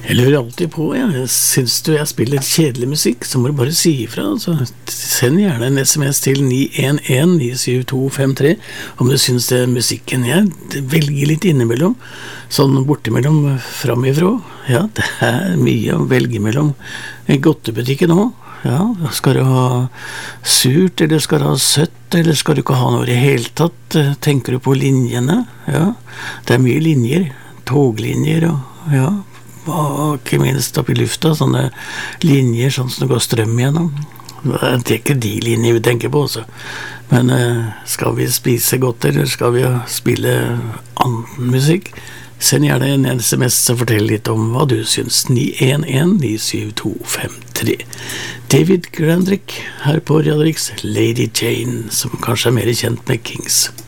Jeg lurer alltid på, synes du jeg spiller kjedelig musikk, så må du bare si ifra. Altså, send gjerne en SMS til 911-97253 om du synes det er musikken. Jeg velger litt innimellom, sånn bortimellom framifrå. Ja, det er mye å velge mellom. Godtebutikken også. Ja, skal du ha surt, eller skal du ha søtt, eller skal du ikke ha noe i hele tatt? Tenker du på linjene? Ja, det er mye linjer, toglinjer og ja, og ikke minst opp i lufta, sånne linjer sånn som det går strøm gjennom. Det er ikke de linjer vi tenker på også. Men skal vi spise godt, eller skal vi spille annen musikk? Send gjerne en SMS og fortell litt om hva du syns. 911-97253. David Grandrick her på Radio Rix, Lady Jane, som kanskje er mer kjent med Kings.